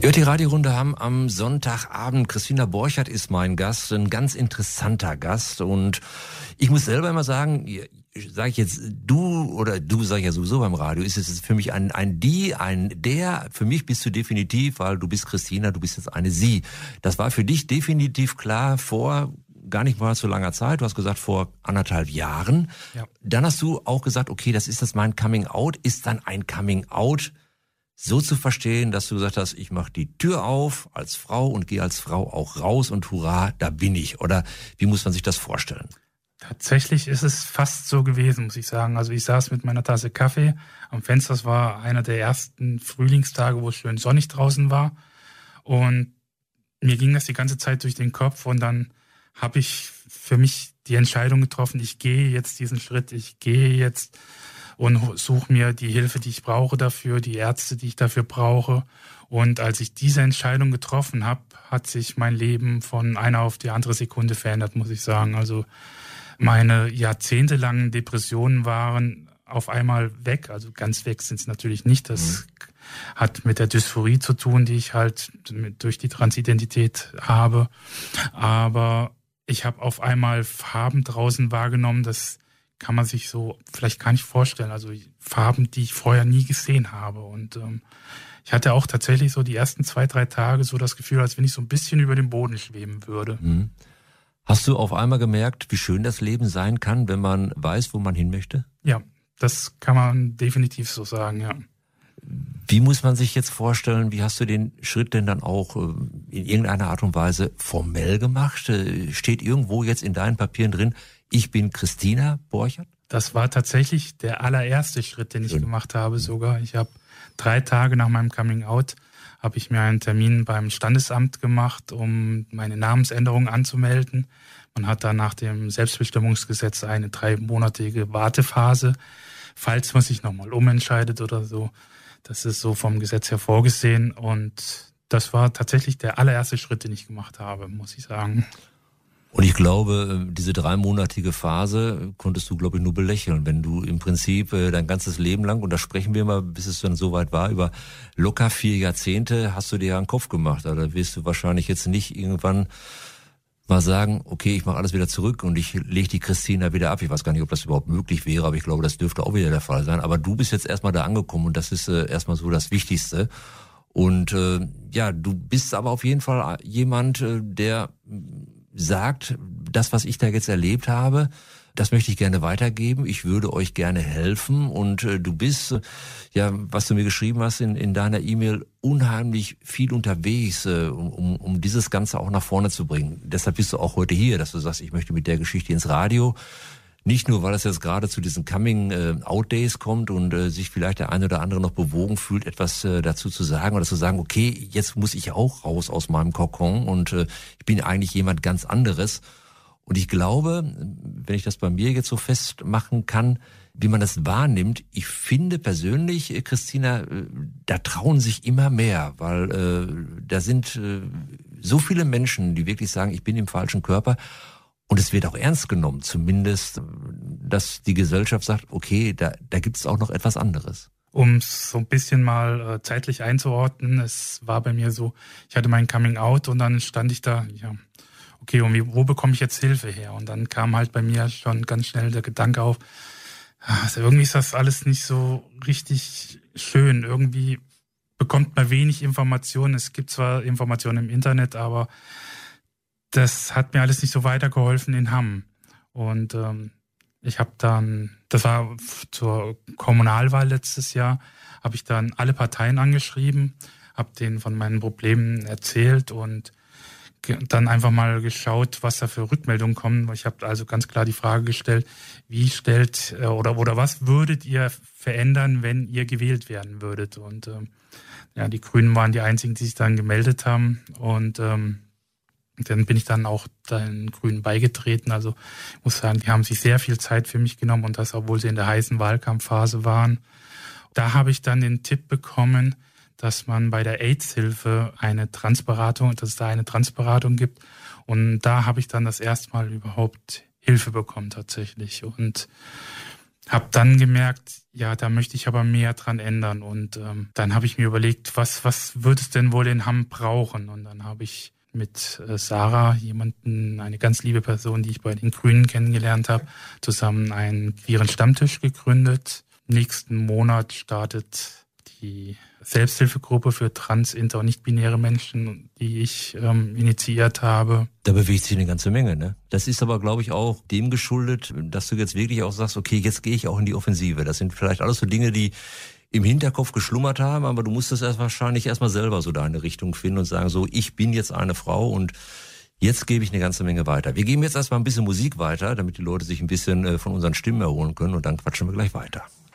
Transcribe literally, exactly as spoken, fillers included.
Hört die Radiorunde haben am Sonntagabend. Christina Borchert ist mein Gast, ein ganz interessanter Gast. Und ich muss selber immer sagen, sage ich jetzt du oder du, sage ich ja sowieso beim Radio, ist es für mich ein ein die, ein der. Für mich bist du definitiv, weil du bist Christina, du bist jetzt eine sie. Das war für dich definitiv klar vor gar nicht mal so langer Zeit. Du hast gesagt vor anderthalb Jahren. Ja. Dann hast du auch gesagt, okay, das ist das mein Coming Out. Ist dann ein Coming Out so zu verstehen, dass du gesagt hast, ich mache die Tür auf als Frau und gehe als Frau auch raus und hurra, da bin ich. Oder wie muss man sich das vorstellen? Tatsächlich ist es fast so gewesen, muss ich sagen. Also ich saß mit meiner Tasse Kaffee am Fenster. Das war einer der ersten Frühlingstage, wo es schön sonnig draußen war. Und mir ging das die ganze Zeit durch den Kopf. Und dann habe ich für mich die Entscheidung getroffen, ich gehe jetzt diesen Schritt, ich gehe jetzt und suche mir die Hilfe, die ich brauche dafür, die Ärzte, die ich dafür brauche. Und als ich diese Entscheidung getroffen habe, hat sich mein Leben von einer auf die andere Sekunde verändert, muss ich sagen. Also meine jahrzehntelangen Depressionen waren auf einmal weg. Also ganz weg sind sie natürlich nicht. Das mhm. hat mit der Dysphorie zu tun, die ich halt durch die Transidentität habe. Aber ich habe auf einmal Farben draußen wahrgenommen, das kann man sich so vielleicht gar nicht vorstellen. Also Farben, die ich vorher nie gesehen habe. Und ähm, ich hatte auch tatsächlich so die ersten zwei, drei Tage so das Gefühl, als wenn ich so ein bisschen über dem Boden schweben würde. Mhm. Hast du auf einmal gemerkt, wie schön das Leben sein kann, wenn man weiß, wo man hin möchte? Ja, das kann man definitiv so sagen, ja. Wie muss man sich jetzt vorstellen, wie hast du den Schritt denn dann auch in irgendeiner Art und Weise formell gemacht? Steht irgendwo jetzt in deinen Papieren drin, ich bin Christina Borchert? Das war tatsächlich der allererste Schritt, den ich Schön. gemacht habe sogar. Ich habe drei Tage nach meinem Coming Out habe ich mir einen Termin beim Standesamt gemacht, um meine Namensänderung anzumelden. Man hat dann nach dem Selbstbestimmungsgesetz eine dreimonatige Wartephase, falls man sich nochmal umentscheidet oder so. Das ist so vom Gesetz her vorgesehen und das war tatsächlich der allererste Schritt, den ich gemacht habe, muss ich sagen. Und ich glaube, diese dreimonatige Phase konntest du, glaube ich, nur belächeln, wenn du im Prinzip dein ganzes Leben lang, und da sprechen wir mal, bis es dann soweit war, über locker vier Jahrzehnte hast du dir ja einen Kopf gemacht. Also da wirst du wahrscheinlich jetzt nicht irgendwann mal sagen, okay, ich mache alles wieder zurück und ich lege die Christina wieder ab. Ich weiß gar nicht, ob das überhaupt möglich wäre, aber ich glaube, das dürfte auch wieder der Fall sein. Aber du bist jetzt erstmal da angekommen und das ist äh, erstmal so das Wichtigste. Und äh, ja, du bist aber auf jeden Fall jemand, äh, der sagt, das, was ich da jetzt erlebt habe, das möchte ich gerne weitergeben. Ich würde euch gerne helfen. Und äh, du bist, äh, ja, was du mir geschrieben hast in, in deiner E-Mail, unheimlich viel unterwegs, äh, um, um dieses Ganze auch nach vorne zu bringen. Deshalb bist du auch heute hier, dass du sagst, ich möchte mit der Geschichte ins Radio. Nicht nur, weil es jetzt gerade zu diesen Coming-out-Days kommt und äh, sich vielleicht der eine oder andere noch bewogen fühlt, etwas äh, dazu zu sagen oder zu sagen, okay, jetzt muss ich auch raus aus meinem Kokon und äh, ich bin eigentlich jemand ganz anderes. Und ich glaube, wenn ich das bei mir jetzt so festmachen kann, wie man das wahrnimmt, ich finde persönlich, Christina, da trauen sich immer mehr, weil äh, da sind äh, so viele Menschen, die wirklich sagen, ich bin im falschen Körper. Und es wird auch ernst genommen, zumindest, dass die Gesellschaft sagt, okay, da, da gibt es auch noch etwas anderes. Um es so ein bisschen mal äh, zeitlich einzuordnen, es war bei mir so, ich hatte mein Coming Out und dann stand ich da, ja, okay, und wie, wo bekomme ich jetzt Hilfe her? Und dann kam halt bei mir schon ganz schnell der Gedanke auf, also irgendwie ist das alles nicht so richtig schön. Irgendwie bekommt man wenig Informationen. Es gibt zwar Informationen im Internet, aber das hat mir alles nicht so weitergeholfen in Hamm. Und ähm, ich habe dann, das war zur Kommunalwahl letztes Jahr, habe ich dann alle Parteien angeschrieben, habe denen von meinen Problemen erzählt und dann einfach mal geschaut, was da für Rückmeldungen kommen. Ich habe also ganz klar die Frage gestellt, wie stellt oder oder was würdet ihr verändern, wenn ihr gewählt werden würdet? Und ähm, ja, die Grünen waren die einzigen, die sich dann gemeldet haben und ähm, dann bin ich dann auch den Grünen beigetreten. Also ich muss sagen, die haben sich sehr viel Zeit für mich genommen und das, obwohl sie in der heißen Wahlkampfphase waren. Da habe ich dann den Tipp bekommen, dass man bei der AIDS-Hilfe eine Transberatung, dass es da eine Transberatung gibt. Und da habe ich dann das erste Mal überhaupt Hilfe bekommen tatsächlich. Und habe dann gemerkt, ja, da möchte ich aber mehr dran ändern. Und ähm, dann habe ich mir überlegt, was was würde es denn wohl in Hamm brauchen? Und dann habe ich mit äh, Sarah, jemanden, eine ganz liebe Person, die ich bei den Grünen kennengelernt habe, zusammen einen queeren Stammtisch gegründet. Nächsten Monat startet die Selbsthilfegruppe für trans-, inter- und nicht-binäre Menschen, die ich ähm, initiiert habe. Da bewegt sich eine ganze Menge, ne? Das ist aber, glaube ich, auch dem geschuldet, dass du jetzt wirklich auch sagst, okay, jetzt gehe ich auch in die Offensive. Das sind vielleicht alles so Dinge, die im Hinterkopf geschlummert haben, aber du musstest erst wahrscheinlich erstmal selber so deine Richtung finden und sagen, so, ich bin jetzt eine Frau und jetzt gebe ich eine ganze Menge weiter. Wir geben jetzt erstmal ein bisschen Musik weiter, damit die Leute sich ein bisschen von unseren Stimmen erholen können und dann quatschen wir gleich weiter.